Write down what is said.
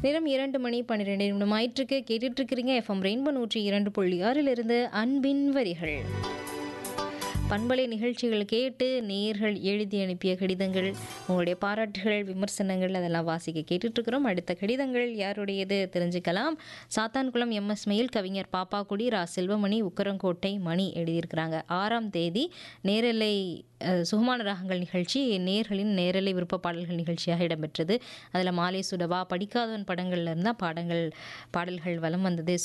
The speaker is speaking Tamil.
நேரம் 2 மணி 12 நிமிடம் ஆயிட்டிருக்கு. கேட்டுட்டு இருக்கிறீங்க எஃப்எம் ரெயின்போ 102.6 அன்பின் வரிகள். பண்பலை நிகழ்ச்சிகள் கேட்டு நேயர்கள் எழுதி அனுப்பிய கடிதங்கள், உங்களுடைய பாராட்டுகள், விமர்சனங்கள் அதெல்லாம் வாசிக்க கேட்டுட்ருக்கிறோம். அடுத்த கடிதங்கள் யாருடையது தெரிஞ்சுக்கலாம். சாத்தான்குளம் எம்எஸ் மெயில் கவிஞர் பாப்பாக்குடி ரா செல்வமணி உக்கரங்கோட்டை மணி எழுதியிருக்கிறாங்க. 6ஆம் தேதி நேரலை சுகமான ராகங்கள் நிகழ்ச்சி நேர்களின் நேரலை விருப்ப பாடல்கள் நிகழ்ச்சியாக இடம்பெற்றது. அதில் மாலை சுடவா, படிக்காதவன் படங்கள்ல இருந்தால் பாடல்கள் வலம் வந்தது.